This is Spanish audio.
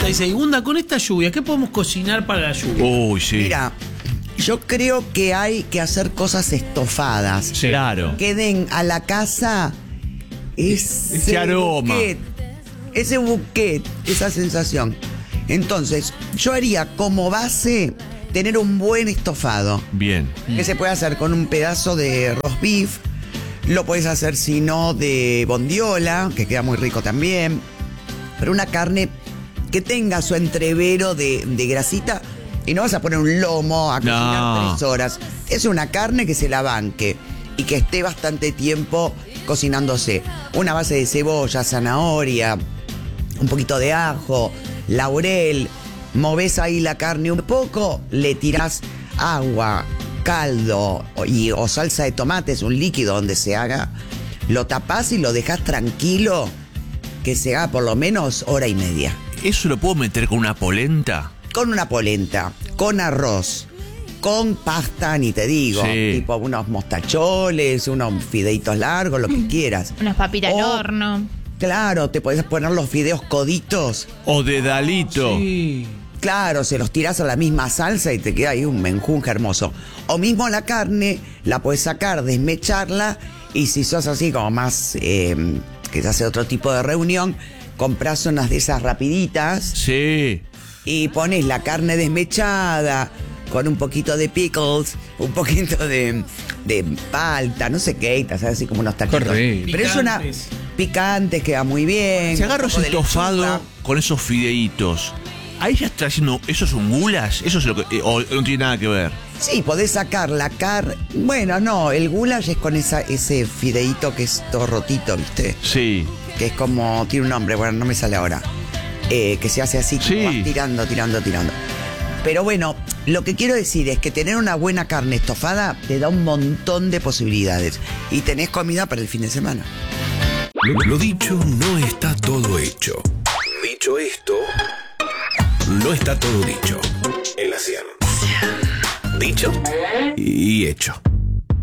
dice, Igunda, con esta lluvia, ¿qué podemos cocinar para la lluvia? Uy, sí. Mira, yo creo que hay que hacer cosas estofadas. Sí. Claro. Que den a la casa Ese aroma. ese buquet, esa sensación. Entonces, yo haría como base tener un buen estofado. Bien. Que se puede hacer con un pedazo de roast beef. Lo puedes hacer, si no, de bondiola, que queda muy rico también. Pero una carne que tenga su entrevero de grasita. Y no vas a poner un lomo a cocinar 3 horas. Es una carne que se la banque y que esté bastante tiempo cocinándose. Una base de cebolla, zanahoria, un poquito de ajo, laurel. Movés ahí la carne un poco, le tirás agua, caldo o salsa de tomates, un líquido donde se haga. Lo tapás y lo dejás tranquilo, que se haga por lo menos 1 hora y media. ¿Eso lo puedo meter con una polenta? Con una polenta, con arroz, con pasta, ni te digo. Sí. Tipo unos mostacholes, unos fideitos largos, lo que quieras. Unas papitas al O, horno. Claro, te podés poner los fideos coditos. O dedalito. Sí. Claro, se los tirás a la misma salsa y te queda ahí un menjunje hermoso. O mismo la carne, la podés sacar, desmecharla, y si sos así como más, que se hace otro tipo de reunión, comprás unas de esas rapiditas. Sí. Y pones la carne desmechada con un poquito de pickles, un poquito de palta, no sé qué, ¿sabes? Así como unos taquitos. Correcto. Pero es una picante, queda muy bien. Si agarro un ese poco de estofado lechuga. con esos fideitos, ahí ya está haciendo. ¿Eso es un goulash? ¿Eso es lo que.? ¿O no tiene nada que ver? Sí, podés sacar la carne. Bueno, no, el goulash es con ese fideíto que es todo rotito, ¿viste? Sí. Que es como, tiene un nombre, bueno, no me sale ahora. Que se hace así, Sí. como vas tirando. Pero bueno, lo que quiero decir es que tener una buena carne estofada te da un montón de posibilidades. Y tenés comida para el fin de semana. Lo dicho no está todo hecho. Dicho esto, no está todo dicho. En la 100. Dicho y hecho.